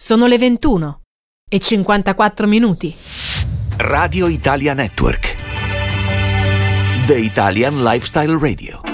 Sono le 21:54. Radio Italia Network. The Italian Lifestyle Radio.